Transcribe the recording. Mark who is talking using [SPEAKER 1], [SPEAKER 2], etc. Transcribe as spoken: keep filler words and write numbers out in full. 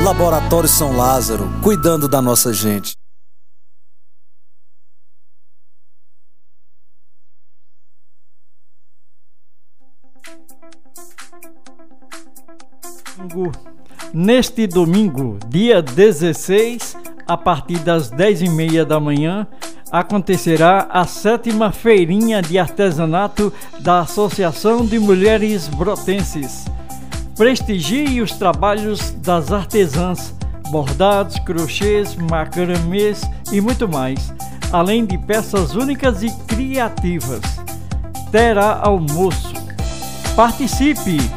[SPEAKER 1] Laboratório São Lázaro, cuidando da nossa gente.
[SPEAKER 2] Neste domingo, dia dezesseis, a partir das dez e meia da manhã, acontecerá a sétima feirinha de artesanato da Associação de Mulheres Brotenses. Prestigie os trabalhos das artesãs, bordados, crochês, macramês e muito mais, além de peças únicas e criativas. Terá almoço. Participe!